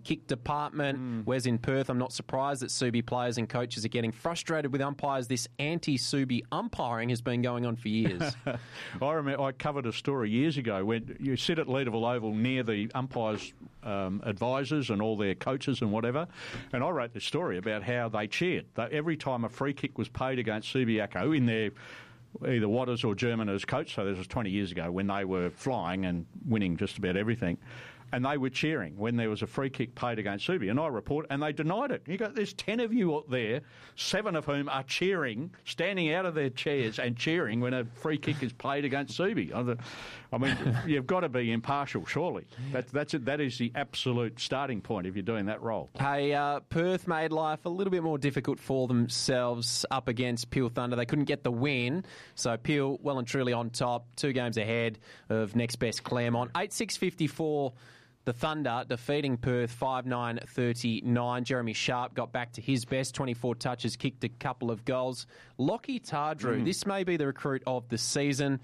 kick department. Whereas in Perth, I'm not surprised that Subi players and coaches are getting frustrated with umpires. This anti-Subi umpiring has been going on for years. I remember I covered a story years ago when you sit at Leederville Oval near the umpires' advisors and all their coaches and whatever, and I wrote this story about how they cheered. Every time a free kick was paid against Subiaco in their either Waters or Germaner's coach, so this was 20 years ago when they were flying and winning just about everything, and they were cheering when there was a free kick paid against Subi. And I report, and they denied it. You go, there's 10 of you up there, 7 of whom are cheering, standing out of their chairs and cheering when a free kick is played against Subi. I mean, you've got to be impartial, surely. That is the absolute starting point if you're doing that role. Hey, Perth made life a little bit more difficult for themselves up against Peel Thunder. They couldn't get the win, so Peel well and truly on top, 2 games ahead of next best Claremont. 8-6-54. The Thunder defeating Perth 5-9-39. Jeremy Sharp got back to his best, 24 touches, kicked a couple of goals. Lockie Tardrew, this may be the recruit of the season.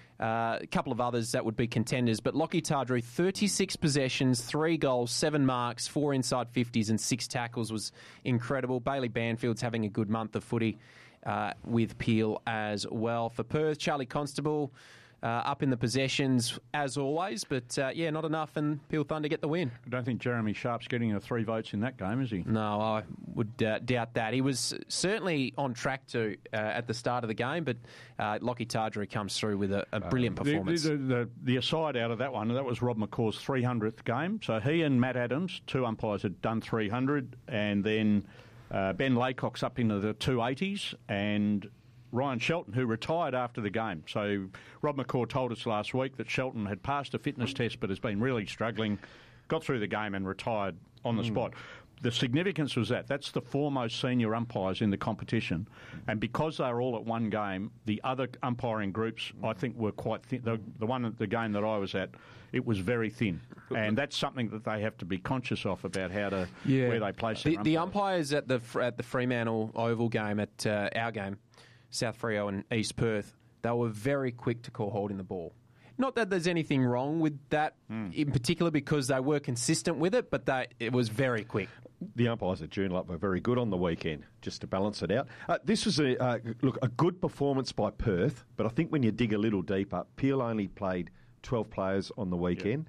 A couple of others that would be contenders, but Lockie Tardrew, 36 possessions, 3 goals, 7 marks, 4 inside 50s and 6 tackles was incredible. Bailey Banfield's having a good month of footy with Peel as well. For Perth, Charlie Constable up in the possessions as always, but not enough, and Peel Thunder get the win. I don't think Jeremy Sharp's getting the 3 votes in that game, is he? No, I would doubt that. He was certainly on track to at the start of the game, but Lockie Tardrew comes through with a brilliant performance. The aside out of that one, that was Rob McCaw's 300th game. So he and Matt Adams, 2 umpires, had done 300, and then Ben Laycock's up into the 280s, and Ryan Shelton, who retired after the game. So Rob McCaw told us last week that Shelton had passed a fitness test but has been really struggling, got through the game and retired on the spot. The significance was that's the 4 most senior umpires in the competition, and because they were all at one game, the other umpiring groups, I think, were quite thin. The one at the game that I was at, it was very thin, and that's something that they have to be conscious of about how to where they place the umpires at the Fremantle Oval game, at our game, South Freo and East Perth, they were very quick to call holding the ball. Not that there's anything wrong with that in particular, because they were consistent with it, but it was very quick. The umpires at Joondalup were very good on the weekend, just to balance it out. This was a good performance by Perth, but I think when you dig a little deeper, Peel only played 12 players on the weekend.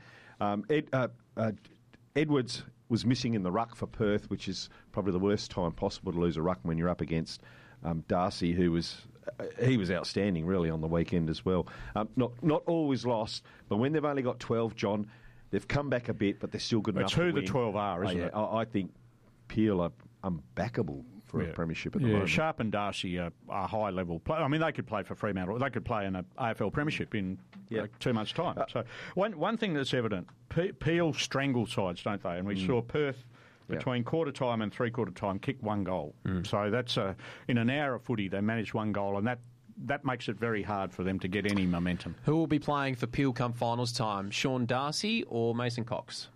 Edwards was missing in the ruck for Perth, which is probably the worst time possible to lose a ruck when you're up against Darcy, who was outstanding really on the weekend as well. Not always lost, but when they've only got 12, John, they've come back a bit, but they're still good enough to win. It's who the 12 are, isn't it? I think Peel are unbackable for a premiership at the moment. Sharp and Darcy are high-level players. I mean, they could play for Fremantle. They could play in an AFL premiership in 2 months' time. So one thing that's evident, Peel strangle sides, don't they? And we saw Perth between quarter time and 3/4 time kick 1 goal. So that's in an hour of footy they managed 1 goal, and that makes it very hard for them to get any momentum. Who will be playing for Peel come finals time, Sean Darcy or Mason Cox?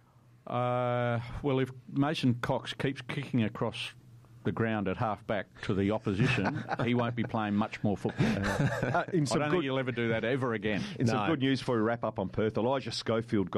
Well, if Mason Cox keeps kicking across the ground at half-back to the opposition, he won't be playing much more football. I don't think he'll ever do that ever again. Some good news for a wrap-up on Perth. Elijah Scoble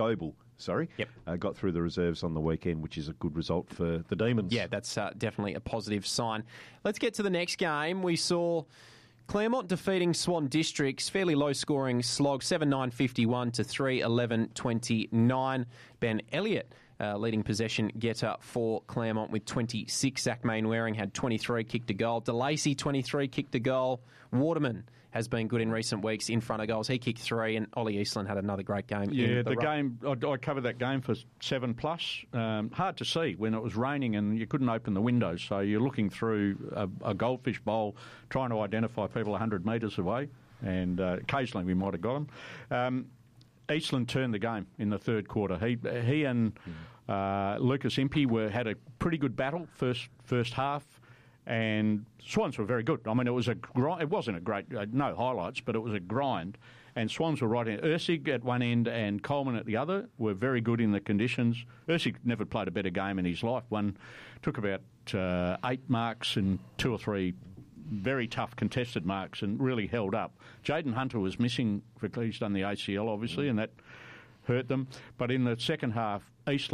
got through the reserves on the weekend, which is a good result for the Demons. Yeah, that's definitely a positive sign. Let's get to the next game. We saw Claremont defeating Swan Districts, fairly low-scoring slog, 7-9-51 to 3-11-29. Ben Elliott, leading possession getter for Claremont with 26. Zach Mainwaring had 23, kicked a goal. DeLacy, 23, kicked a goal. Waterman has been good in recent weeks in front of goals. He kicked 3, and Ollie Eastland had another great game. Yeah, the game, I covered that game for 7+. Hard to see when it was raining and you couldn't open the windows, so you're looking through a goldfish bowl trying to identify people 100 metres away, and occasionally we might have got them. Eastland turned the game in the third quarter. He and Lucas Impey had a pretty good battle first half, and Swans were very good. I mean, it was a grind. It wasn't a great, no highlights, but it was a grind. And Swans were right in. Ursig at one end and Coleman at the other were very good in the conditions. Ursig never played a better game in his life. Took about 8 marks and 2 or 3 very tough contested marks and really held up. Jaden Hunter was missing. He's done the ACL, obviously, and that hurt them. But in the second half, Eastland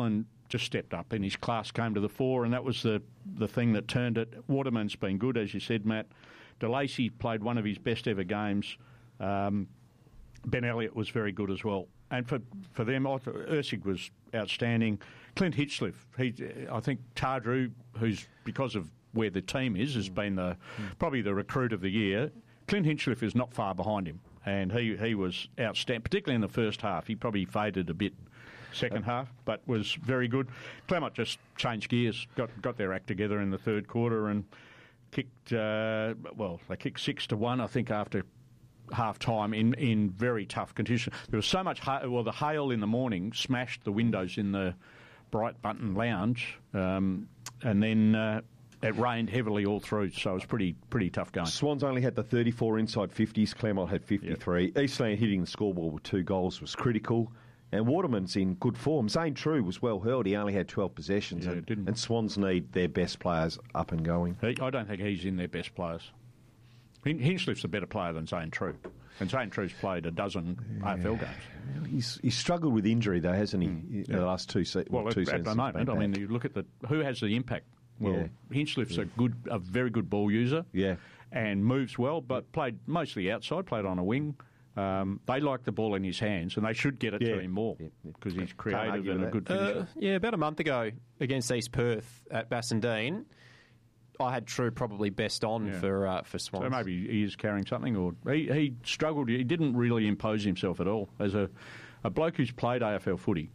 just stepped up and his class came to the fore, and that was the thing that turned it. Waterman's been good, as you said, Matt. DeLacy played one of his best ever games. Ben Elliott was very good as well. And for them, I thought Ursig was outstanding. Clint Hitchcliffe, I think Tardrew, who's, because of where the team is, has been probably the recruit of the year. Clint Hinchcliffe is not far behind him, and he was outstanding, particularly in the first half. He probably faded a bit second half, but was very good. Claremont just changed gears, got their act together in the third quarter and kicked, they kicked 6-1, I think, after half-time in very tough conditions. There was so much the hail in the morning smashed the windows in the Bright Button Lounge, and then it rained heavily all through, so it was pretty tough going. Swans only had the 34 inside 50s. Claremont had 53. Yep. Eastland hitting the scoreboard with 2 goals was critical. And Waterman's in good form. Zane True was well hurled. He only had 12 possessions. And Swans need their best players up and going. I don't think he's in their best players. Hinchcliffe's a better player than Zane True. And Zane True's played a dozen AFL games. He's struggled with injury, though, hasn't he, in the last two seasons? Well, at the moment, I mean, you look at who has the impact. Well, Hinchcliffe's a very good ball user, and moves well, but played mostly outside, played on a wing. They like the ball in his hands, and they should get it to him more because he's creative and a good finisher. About a month ago against East Perth at Bassendean, I had True probably best on for Swans. So maybe he is carrying something, or he struggled. He didn't really impose himself at all as a bloke who's played AFL footy.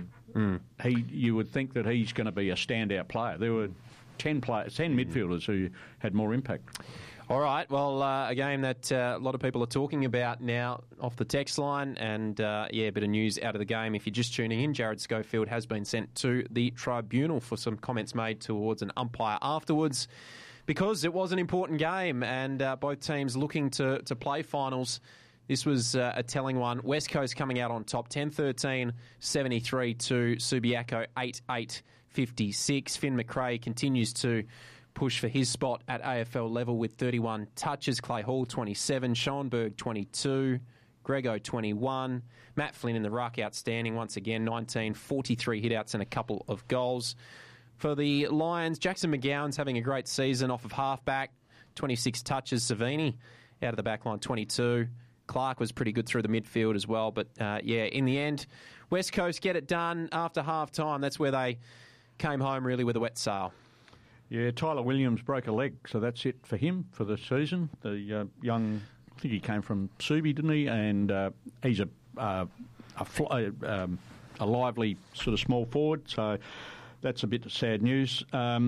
You would think that he's going to be a standout player. There were 10 midfielders who had more impact. All right, well, a game that a lot of people are talking about now off the text line, and a bit of news out of the game. If you're just tuning in, Jared Schofield has been sent to the tribunal for some comments made towards an umpire afterwards, because it was an important game, and both teams looking to play finals. This was a telling one. West Coast coming out on top, 10-13, 73 to Subiaco, 8-8, 56. Finn McRae continues to push for his spot at AFL level with 31 touches. Clay Hall, 27. Schoenberg, 22. Grego, 21. Matt Flynn in the ruck, outstanding once again, 19, 43 hitouts and a couple of goals. For the Lions, Jackson McGowan's having a great season off of halfback, 26 touches. Savini out of the back line, 22. Clark was pretty good through the midfield as well. But, in the end, West Coast get it done after half-time. That's where they came home, really, with a wet sail. Yeah, Tyler Williams broke a leg, so that's it for him for the season. The young, I think he came from Subi, didn't he? And he's a lively sort of small forward, so that's a bit of sad news.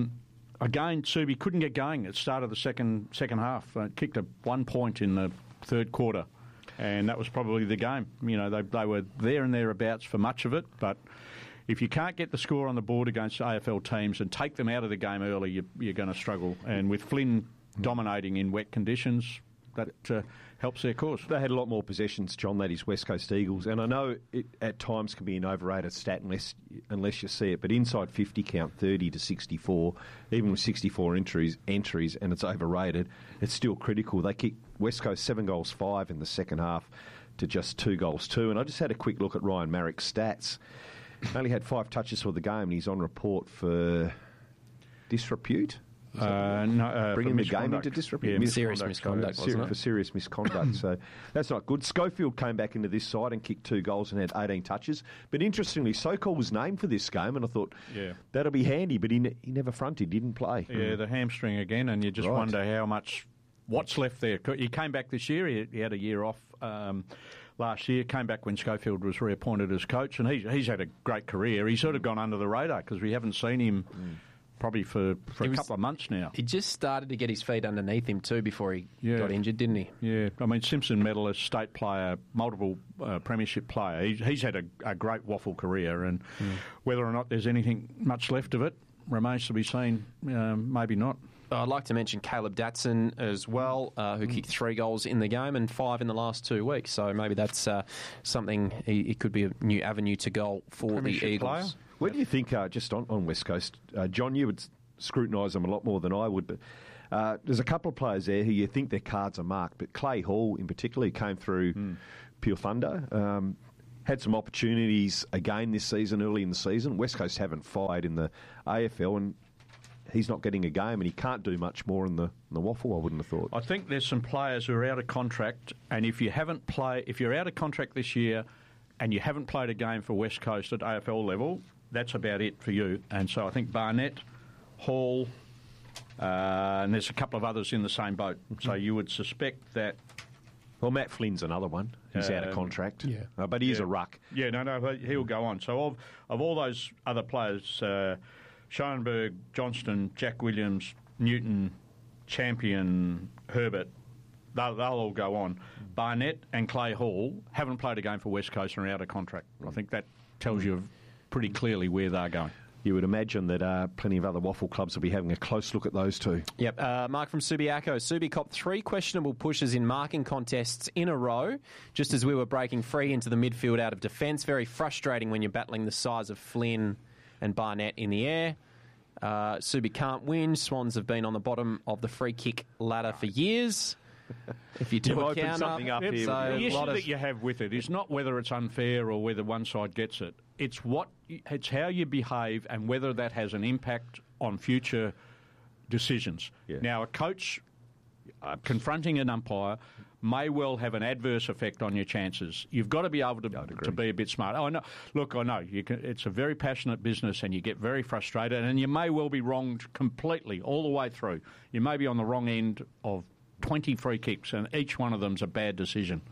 Again, Subi couldn't get going at the start of the second half. Kicked 1 point in the third quarter, and that was probably the game. You know, they were there and thereabouts for much of it, but if you can't get the score on the board against AFL teams and take them out of the game early, you're going to struggle. And with Flynn dominating in wet conditions, that helps their cause. They had a lot more possessions, John, that is West Coast Eagles. And I know it at times can be an overrated stat unless you see it, but inside 50 count 30 to 64, even with 64 entries, and it's overrated, it's still critical. They kicked West Coast 7 goals 5 in the second half to just 2 goals 2. And I just had a quick look at Ryan Marrick's stats. Only had 5 touches for the game, and he's on report for disrepute. Bringing the game into disrepute. Serious misconduct, wasn't it? For serious misconduct. So that's not good. Schofield came back into this side and kicked 2 goals and had 18 touches. But interestingly, Sokol was named for this game, and I thought that'll be handy, but he never fronted, didn't play. Yeah, the hamstring again, and you just wonder how much, what's left there. He came back this year, he had a year off last year, came back when Schofield was reappointed as coach, and he's had a great career. He's sort of gone under the radar because we haven't seen him probably for a couple of months now. He just started to get his feet underneath him too before he got injured, didn't he? Yeah, I mean, Simpson medalist, state player, multiple premiership player. He's had a great waffle career, and whether or not there's anything much left of it remains to be seen. Maybe not. I'd like to mention Caleb Datson as well, who kicked 3 goals in the game and 5 in the last 2 weeks. So maybe that's something, it could be a new avenue to goal for the Eagles. Player? Where do you think, just on West Coast, John, you would scrutinise them a lot more than I would, but there's a couple of players there who you think their cards are marked, but Clay Hall in particular, who came through Pure Thunder, had some opportunities again this season, early in the season. West Coast haven't fired in the AFL, and he's not getting a game, and he can't do much more in the waffle, I wouldn't have thought. I think there's some players who are out of contract, and if you're out of contract this year and you haven't played a game for West Coast at AFL level, that's about it for you. And so I think Barnett, Hall, and there's a couple of others in the same boat. So you would suspect that... Well, Matt Flynn's another one. He's out of contract. Yeah. But he is a ruck. Yeah, no, he'll go on. So of all those other players, Schoenberg, Johnston, Jack Williams, Newton, Champion, Herbert, they'll all go on. Barnett and Clay Hall haven't played a game for West Coast and are out of contract. I think that tells you pretty clearly where they're going. You would imagine that plenty of other waffle clubs will be having a close look at those two. Yep. Mark from Subiaco. Subi copped 3 questionable pushes in marking contests in a row, just as we were breaking free into the midfield out of defence. Very frustrating when you're battling the size of Flynn and Barnett in the air. Subi can't win. Swans have been on the bottom of the free kick ladder for years. If you do a counter, something up here. The issue that you have with it is not whether it's unfair or whether one side gets it. It's how you behave and whether that has an impact on future decisions. Yeah. Now, a coach confronting an umpire may well have an adverse effect on your chances. You've got to be able to be a bit smart. Oh, no. Look, I know it's a very passionate business and you get very frustrated and you may well be wronged completely all the way through. You may be on the wrong end of 20 free kicks and each one of them's a bad decision.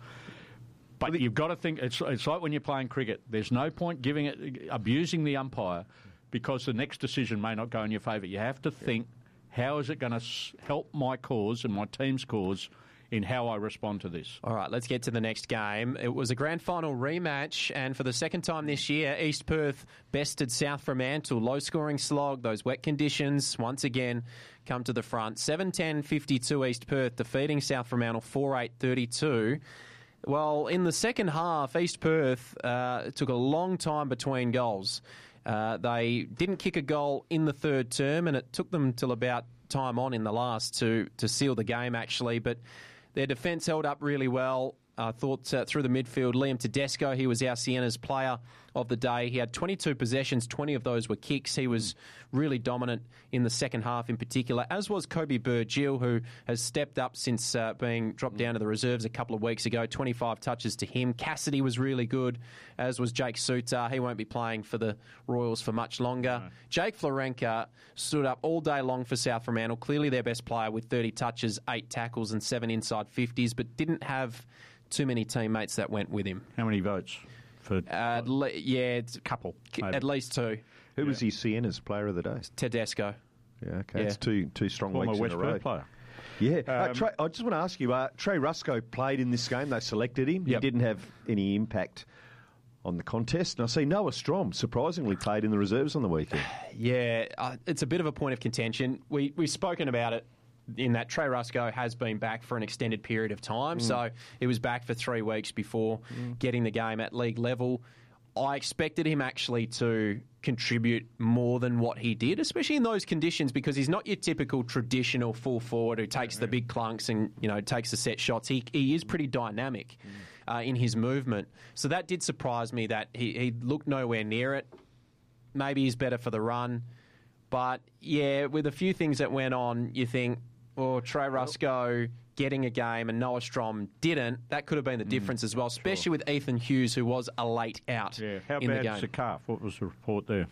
But you've got to think, it's like when you're playing cricket. There's no point abusing the umpire because the next decision may not go in your favour. You have to think, how is it going to help my cause and my team's cause in how I respond to this? All right, let's get to the next game. It was a grand final rematch, and for the second time this year, East Perth bested South Fremantle. Low-scoring slog, those wet conditions, once again, come to the front. 7-10-52 East Perth, defeating South Fremantle 4-8-32. Well, in the second half, East Perth took a long time between goals. They didn't kick a goal in the third term, and it took them till about time on in the last to seal the game, actually. But their defence held up really well. I thought through the midfield, Liam Tedesco, he was our Siena's player of the day. He had 22 possessions, 20 of those were kicks. He was really dominant in the second half in particular, as was Kobe Burgill, who has stepped up since being dropped down to the reserves a couple of weeks ago. 25 touches to him. Cassidy was really good, as was Jake Suter. He won't be playing for the Royals for much longer. No. Jake Florenka stood up all day long for South Fremantle, clearly their best player with 30 touches, 8 tackles and 7 inside 50s, but didn't have too many teammates that went with him. How many votes? It's a couple. Maybe. At least 2. Who was his Siena's player of the day? Tedesco. Yeah, okay. It's two strong Former weeks West in a row. Perth player. Yeah. Trey, I just want to ask you, Trey Rusco played in this game. They selected him. He didn't have any impact on the contest. And I see Noah Strom surprisingly played in the reserves on the weekend. Yeah, it's a bit of a point of contention. We've spoken about it in that Trey Rusco has been back for an extended period of time. So he was back for 3 weeks before getting the game at league level. I expected him actually to contribute more than what he did, especially in those conditions, because he's not your typical traditional full forward who takes the big clunks and takes the set shots. He is pretty dynamic in his movement. So that did surprise me that he looked nowhere near it. Maybe he's better for the run. But, yeah, with a few things that went on, you think, Trey Rusco getting a game and Noah Strom didn't, that could have been the difference as well, especially with Ethan Hughes, who was a late out How in the game. How bad's the calf? What was the report there?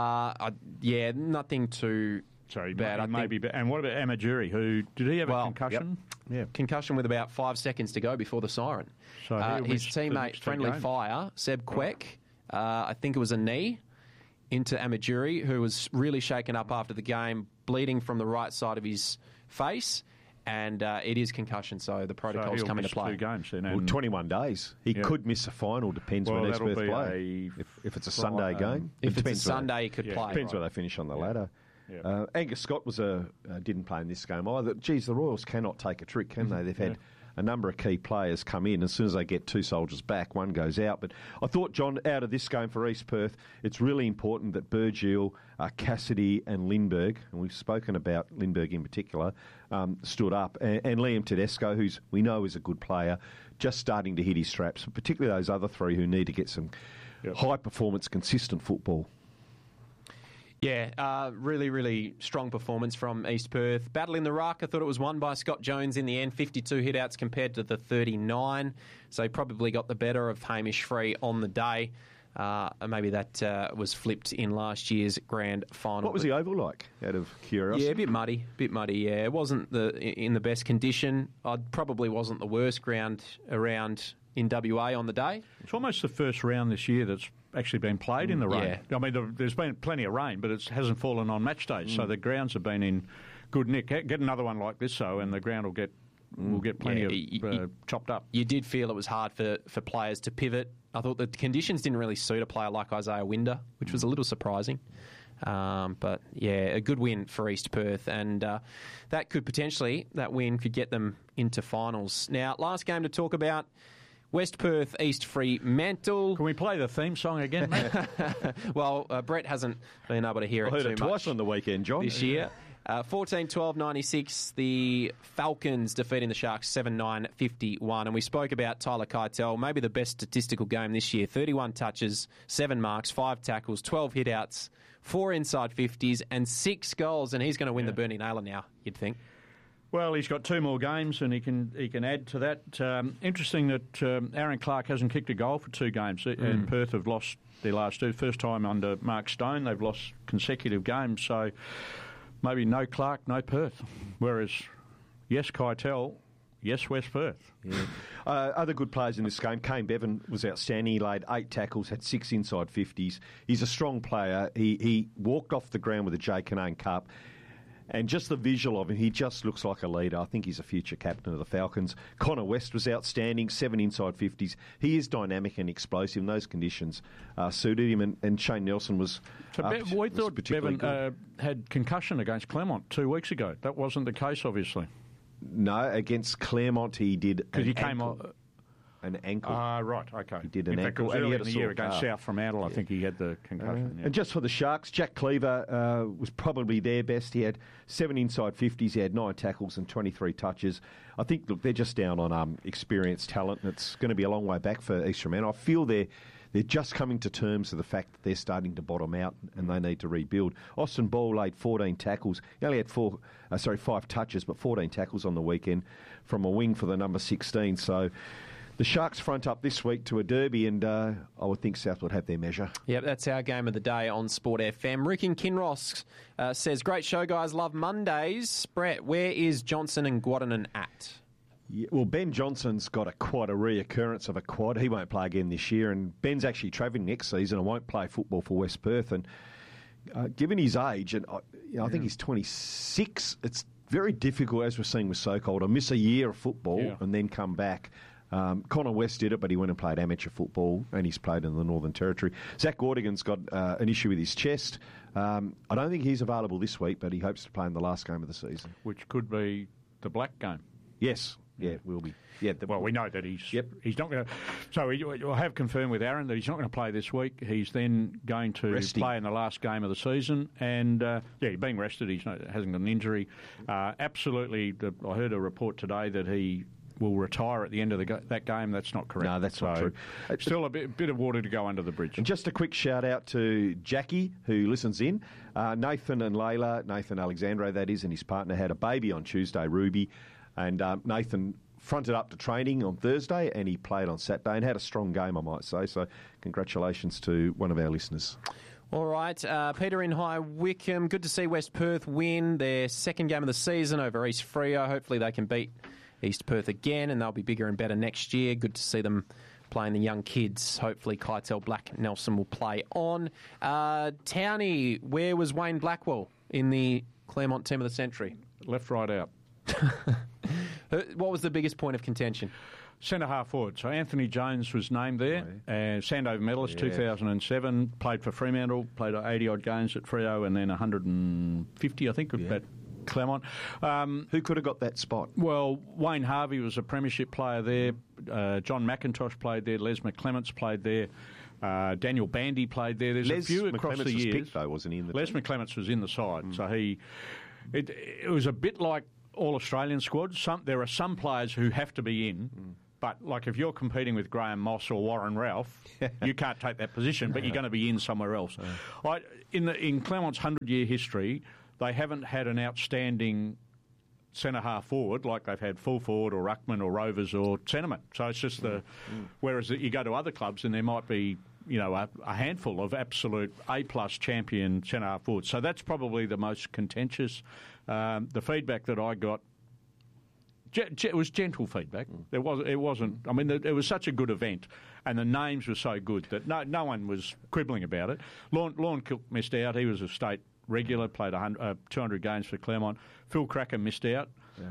Nothing too bad. Maybe. And what about Amajuri? Did he have a concussion? Yep. Yeah. Concussion with about 5 seconds to go before the siren. So his teammate, friendly fire, Seb Queck, I think it was a knee into Amajuri, who was really shaken up after the game, bleeding from the right side of his face, and it is concussion, so the protocols come into play. 2 games then. Well, 21 days. He could miss a final, depends when East Perth play. If it's a Sunday game. If it's a Sunday, he could play. Depends where they finish on the ladder. Yeah. Angus Scott didn't play in this game either. Geez, the Royals cannot take a trick, can they? They've had a number of key players come in. As soon as they get 2 soldiers back, one goes out. But I thought, John, out of this game for East Perth, it's really important that Burgill, Cassidy and Lindbergh, and we've spoken about Lindbergh in particular, stood up. And Liam Tedesco, who we know is a good player, just starting to hit his straps, particularly those other three who need to get some high-performance, consistent football. Yeah, really, really strong performance from East Perth. Battle in the ruck, I thought it was won by Scott Jones in the end, 52 hit-outs compared to the 39. So he probably got the better of Hamish Free on the day. Maybe that was flipped in last year's grand final. What was the oval like, out of curiosity? Yeah, a bit muddy, yeah. It wasn't in the best condition. Probably wasn't the worst ground around in WA on the day. It's almost the first round this year that's actually been played in the rain. Yeah. I mean, there's been plenty of rain, but it hasn't fallen on match days, so the grounds have been in good nick. Get another one like this, though, and the ground will get plenty of chopped up. You did feel it was hard for players to pivot. I thought the conditions didn't really suit a player like Isaiah Winder, which was a little surprising. But, yeah, a good win for East Perth, and that win could get them into finals. Now, last game to talk about, West Perth, East Fremantle. Can we play the theme song again, mate? Well, Brett hasn't been able to hear I heard too it twice much on the weekend, John. this year. 14-12-96, the Falcons defeating the Sharks 7-9-51. And we spoke about Tyler Keitel, maybe the best statistical game this year. 31 touches, 7 marks, 5 tackles, 12 hit-outs, 4 inside 50s and 6 goals. And he's going to win the Bernie Naylor now, you'd think. Well, he's got 2 more games and he can add to that. Interesting that Aaron Clark hasn't kicked a goal for 2 games and Perth have lost their last 2. First time under Mark Stone, they've lost consecutive games. So maybe no Clark, no Perth. Whereas, yes, Keitel, yes, West Perth. Yeah. Other good players in this game, Kane Bevan was outstanding. He laid 8 tackles, had 6 inside 50s. He's a strong player. He walked off the ground with the J. Canaan Cup. And just the visual of him, he just looks like a leader. I think he's a future captain of the Falcons. Connor West was outstanding, 7 inside 50s. He is dynamic and explosive, and those conditions suited him. And Shane Nelson was we thought particularly Bevan had concussion against Claremont 2 weeks ago. That wasn't the case, obviously. No, against Claremont he did because he came on an ankle. Right, okay. He did an in ankle. Fact, and he earlier had in a the year sore against calf. South Fremantle, I think he had the concussion. And just for the Sharks, Jack Cleaver was probably their best. He had 7 inside 50s, he had 9 tackles and 23 touches. I think, look, they're just down on experienced talent, and it's going to be a long way back for East Fremantle. I feel they're just coming to terms with the fact that they're starting to bottom out and they need to rebuild. Austin Ball laid 14 tackles. He only had 5 touches, but 14 tackles on the weekend from a wing for the number 16. So the Sharks front up this week to a derby, and I would think South would have their measure. Yep, that's our game of the day on Sport FM. Rick in Kinross says, great show, guys. Love Mondays. Brett, where is Johnson and Guadanin at? Yeah, well, Ben Johnson's got quite a reoccurrence of a quad. He won't play again this year, and Ben's actually travelling next season and won't play football for West Perth. And given his age, and I think he's 26, it's very difficult, as we're seeing with Sokol, to miss a year of football and then come back. Connor West did it, but he went and played amateur football, and he's played in the Northern Territory. Zach Gordigan's got an issue with his chest. I don't think he's available this week, but he hopes to play in the last game of the season. Which could be the Black game. Yes. Yeah, it will be. Yeah. Well, we know that he's not going to. So we'll have confirmed with Aaron that he's not going to play this week. He's then going to play in the last game of the season, and he's being rested. He hasn't got an injury. Absolutely, I heard a report today that he will retire at the end of that game. That's not correct. No, that's not true. Still a bit of water to go under the bridge. And just a quick shout out to Jackie, who listens in. Nathan and Layla, Nathan Alexandre, that is, and his partner had a baby on Tuesday, Ruby. And Nathan fronted up to training on Thursday and he played on Saturday and had a strong game, I might say. So congratulations to one of our listeners. All right, Peter in High Wycombe. Good to see West Perth win their second game of the season over East Freo. Hopefully they can beat East Perth again and they'll be bigger and better next year. Good to see them playing the young kids. Hopefully Keitel Black Nelson will play on. Townie, where was Wayne Blackwell in the Claremont Team of the Century? Left, right, out. What was the biggest point of contention? Centre half forward. So Anthony Jones was named there. Sandover medalist, 2007. Played for Fremantle. Played 80-odd games at Freo and then 150, I think, at Claremont. Who could have got that spot? Well, Wayne Harvey was a premiership player there. John McIntosh played there. Les McClements played there. Daniel Bandy played there. There's a few across the years. Picked, though, wasn't he? In the Les McClements was in the side. So it was a bit like all Australian squads. There are some players who have to be in, But, like, if you're competing with Graham Moss or Warren Ralph, you can't take that position, but you're going to be in somewhere else. In Clermont's 100-year history, they haven't had an outstanding centre-half forward like they've had full forward or ruckman or rovers or centreman. So it's just whereas you go to other clubs and there might be, a handful of absolute A-plus champion centre-half forwards. So that's probably the most contentious. The feedback that I got, it was gentle feedback. It wasn't. I mean, it was such a good event, and the names were so good that no one was quibbling about it. Lorne Cook missed out. He was a state regular, played 200 games for Claremont. Phil Cracker missed out,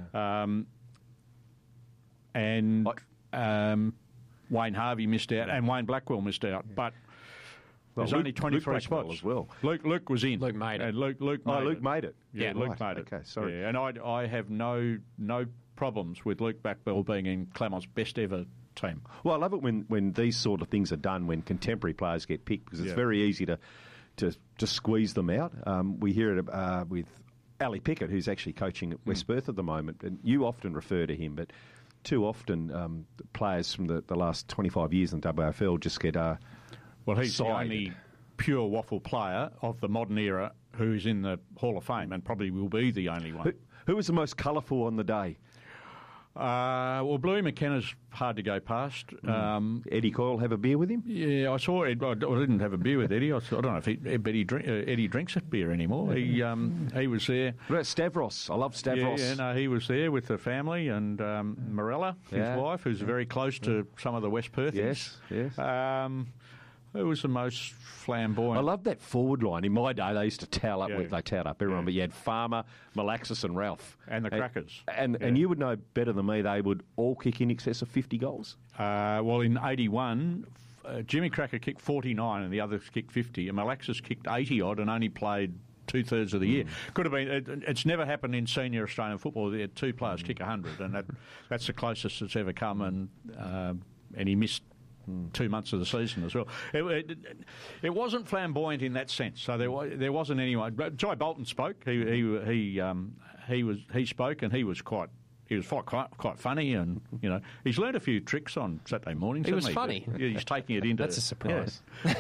and Wayne Harvey missed out, and Wayne Blackwell missed out. But there's only 23 spots as well. Luke was in. Luke made it. Luke made it. Yeah, Luke made it. Okay, sorry. Yeah, and I have no problems with Luke Blackwell being in Claremont's best ever team. Well, I love it when these sort of things are done, when contemporary players get picked, because it's very easy to squeeze them out. We hear it with Ali Pickett, who's actually coaching at West Perth at the moment, and you often refer to him, but too often players from the last 25 years in WAFL just get well, he's the only pure waffle player of the modern era who's in the Hall of Fame, and probably will be the only one. Who was the most colourful on the day? Well, Bluey McKenna's hard to go past. Eddie Coyle have a beer with him? Yeah, I saw Ed. I didn't have a beer with Eddie. I don't know if Eddie drinks a beer anymore. He was there. What about Stavros? I love Stavros. Yeah, no, he was there with the family and Morella, his wife, who's very close to some of the West Perthies. Yes. Who was the most flamboyant? I love that forward line. In my day, they used to towel up everyone, but you had Farmer, Malaxis and Ralph. And the Crackers. And you would know better than me, they would all kick in excess of 50 goals. Well, in 81, Jimmy Cracker kicked 49 and the others kicked 50, and Malaxis kicked 80-odd and only played two-thirds of the year. Could have been. It's never happened in senior Australian football. They had two players kick 100, and that's the closest it's ever come, and he missed 2 months of the season as well. It wasn't flamboyant in that sense. So there wasn't anyone. Jai Bolton spoke. He spoke, and he was quite funny, and he's learned a few tricks on Saturday mornings. He was funny. He's taking it into. That's a surprise.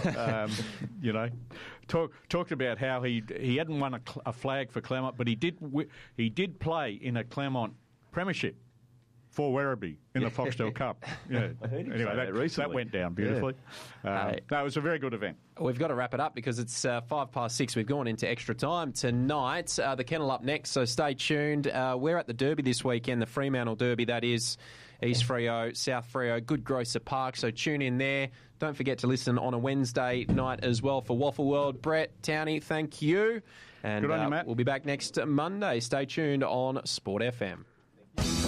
Talked about how he hadn't won a flag for Claremont, but he did play in a Claremont premiership for Werribee in the Foxtel Cup. Yeah. Anyway, that went down beautifully. Yeah. It was a very good event. We've got to wrap it up because it's 6:05. We've gone into extra time tonight. The Kennel up next, so stay tuned. We're at the Derby this weekend, the Fremantle Derby, that is. East Freo, South Freo, Good Grocer Park, so tune in there. Don't forget to listen on a Wednesday night as well for Waffle World. Brett, Townie, thank you. And good on you, Matt. We'll be back next Monday. Stay tuned on Sport FM.